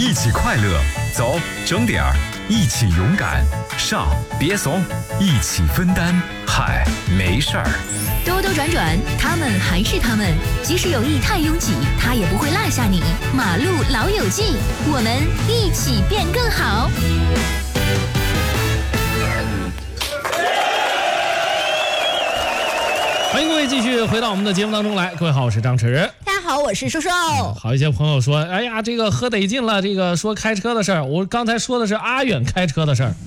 一起快乐，走，整点儿，一起勇敢，上，别怂，一起分担，嗨，没事儿。 兜兜转转，他们还是他们，即使有意太拥挤，他也不会落下你。马路老友记，我们一起变更好。 欢迎各位继续回到我们的节目当中来。各位好，我是张弛。 大家好，我是瘦瘦。 好，一些朋友说，哎呀，这个喝得劲了，这个说开车的事儿，我刚才说的是阿远开车的事儿。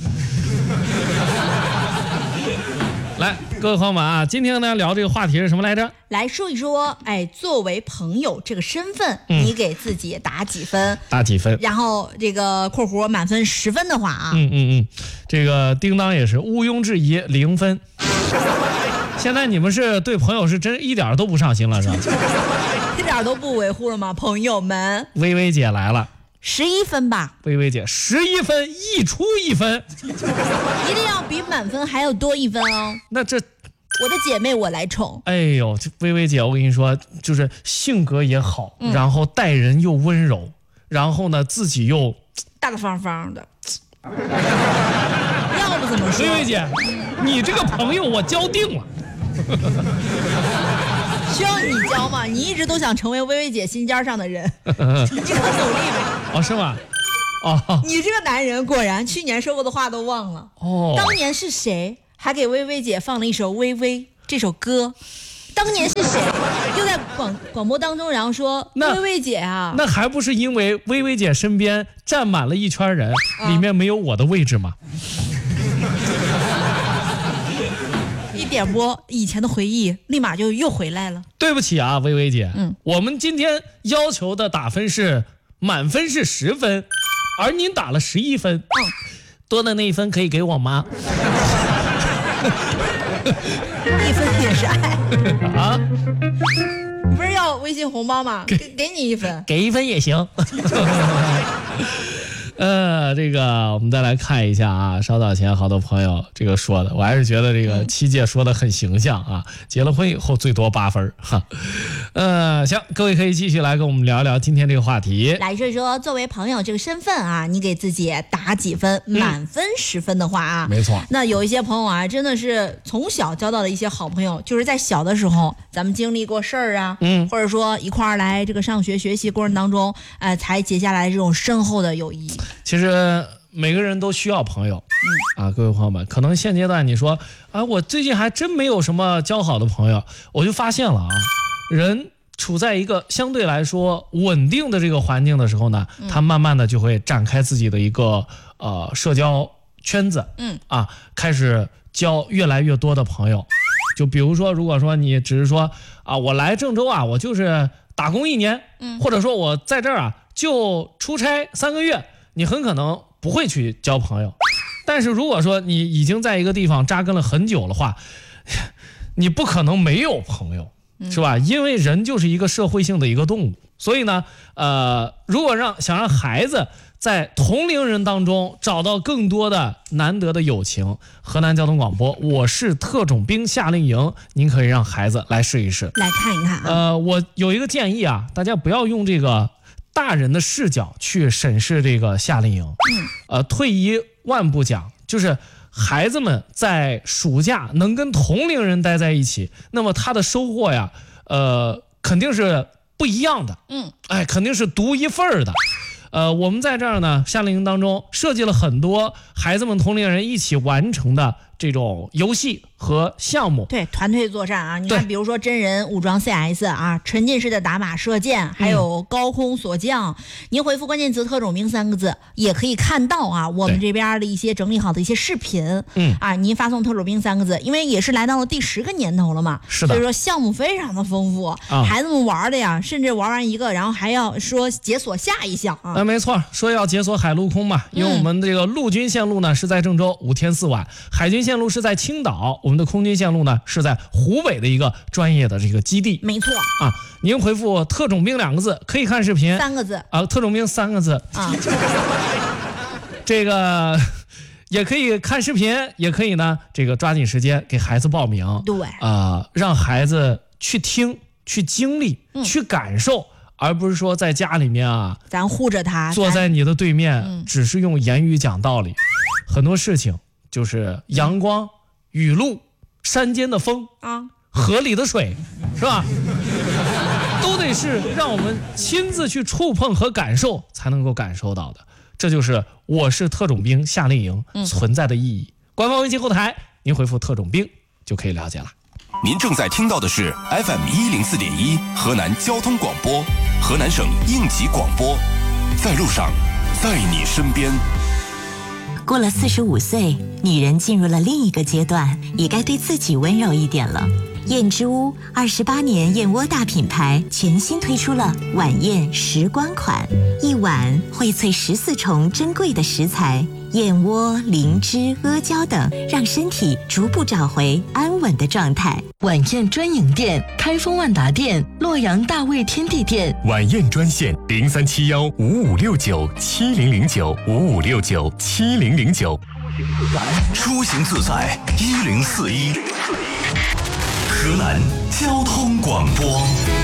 来，各位朋友们啊，今天呢聊这个话题是什么来着？ 来说一说，作为朋友这个身份，你给自己打几分？ 打几分？ 然后这个括弧满分10分的话啊， 这个叮当也是毋庸置疑0分。现在你们是对朋友是真一点都不上心了是吧？ 一点都不维护了吗？朋友们， 薇薇姐来了 ，11分吧。 薇薇姐11分，溢出1分， 一定要比满分还要多1分哦。 那这我的姐妹我来宠。 哎呦，这薇薇姐，我跟你说，就是性格也好，然后待人又温柔，然后呢自己又大大方方的。要不怎么说？ 薇薇姐，你这个朋友我交定了。 需要你教吗？你一直都想成为薇薇姐心尖上的人，你可努力吧。 哦，是吗？哦， 你这个男人果然去年说过的话都忘了。 哦， 当年是谁还给薇薇姐放了一首《微微》这首歌？当年是谁又在广播当中，然后说薇薇姐啊？ 那还不是因为薇薇姐身边站满了一圈人，里面没有我的位置吗？ 一点播以前的回忆，立马就又回来了。 对不起啊，薇薇姐，我们今天要求的打分是满分是10分，而您打了11分，多的那1分可以给我吗 ？1分也是爱啊！ 你不是要微信红包吗？给你1分， 给1分也行。这个我们再来看一下啊，稍早前好多朋友这个说的，我还是觉得这个七姐说的很形象啊。结了婚以后最多8分哈。行，各位可以继续来跟我们聊一聊今天这个话题。 来说一说作为朋友这个身份啊，你给自己打几分？满分10分的话啊， 没错。 那有一些朋友啊，真的是从小交到的一些好朋友，就是在小的时候咱们经历过事儿啊，或者说一块儿来这个上学学习过程当中，才结下来这种深厚的友谊。 其实每个人都需要朋友，各位朋友们，可能现阶段你说啊，我最近还真没有什么交好的朋友，我就发现了啊，人处在一个相对来说稳定的这个环境的时候呢，他慢慢的就会展开自己的一个社交圈子，开始交越来越多的朋友。就比如说，如果说你只是说啊，我来郑州啊，我就是打工1年，或者说我在这儿啊就出差3个月。你很可能不会去交朋友，但是如果说你已经在一个地方扎根了很久的话，你不可能没有朋友，是吧？因为人就是一个社会性的一个动物，所以呢，如果想让孩子在同龄人当中找到更多的难得的友情，河南交通广播我是特种兵夏令营，您可以让孩子来试一试， 来看一看啊。 我有一个建议啊，大家不要用这个大人的视角去审视这个夏令营，退一万步讲，就是孩子们在暑假能跟同龄人待在一起，那么他的收获呀，肯定是不一样的，肯定是独一份的。我们在这儿呢，夏令营当中设计了很多孩子们同龄人一起完成的这种游戏和项目。 对，团队作战啊，你看，比如说真人武装 CS 啊，沉浸式的打靶射箭，还有高空锁降。您回复关键词特种兵3个字，也可以看到啊，我们这边的一些整理好的一些视频。您发送特种兵3个字，因为也是来到了第10个年头了嘛， 是的， 所以说项目非常的丰富，孩子们玩的呀，甚至玩完一个，然后还要说解锁下一项啊。 没错，说要解锁海陆空嘛，因为我们这个陆军线路呢是在郑州5天4晚，海军线路是在青岛，我们的空军线路呢是在湖北的一个专业的这个基地。 没错啊，您回复特种兵2个字，可以看视频 3个字啊，特种兵3个字啊，这个也可以看视频，也可以呢这个抓紧时间给孩子报名， 对让孩子去听、去经历、去感受。 而不是说在家里面啊， 咱护着他， 坐在你的对面，只是用言语讲道理。很多事情就是阳光、雨露、山间的风啊，河里的水，是吧？都得是让我们亲自去触碰和感受才能够感受到的。这就是我是特种兵夏令营存在的意义。官方微信后台您回复特种兵就可以了解了。 您正在听到的是 FM104.1 河南交通广播，河南省应急广播，在路上，在你身边。 过了45岁，女人进入了另一个阶段，也该对自己温柔一点了。燕之屋28年燕窝大品牌全新推出了晚宴时光款，一碗荟萃14重珍贵的食材，燕窝、灵芝、阿胶等，让身体逐步找回安稳的状态。 晚宴专营店：开封万达店、洛阳大卫天地店。 晚宴专线03715569700955697009。 出行自在1041，河南交通广播。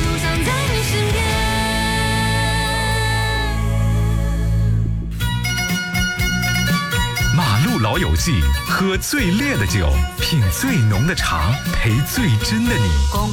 马路老友记，喝最烈的酒，品最浓的茶，陪最真的你。